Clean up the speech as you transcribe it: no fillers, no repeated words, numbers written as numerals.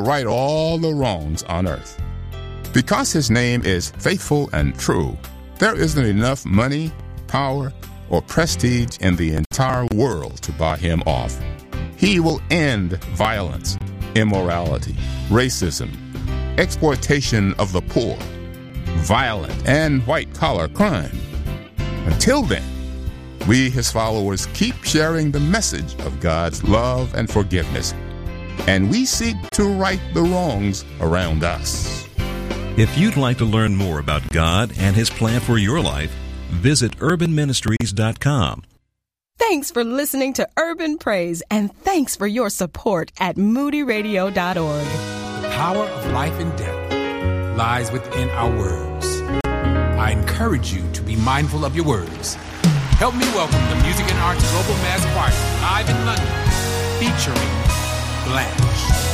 right all the wrongs on earth. Because his name is faithful and true, there isn't enough money, power, or prestige in the entire world to buy him off. He will end violence, immorality, racism, exploitation of the poor, violent and white-collar crime. Until then, we, his followers, keep sharing the message of God's love and forgiveness, and we seek to right the wrongs around us. If you'd like to learn more about God and His plan for your life, visit urbanministries.com. Thanks for listening to Urban Praise, and thanks for your support at moodyradio.org. The power of life and death lies within our words. I encourage you to be mindful of your words. Help me welcome the Music and Arts Global Mass Choir live in London, featuring Blanche.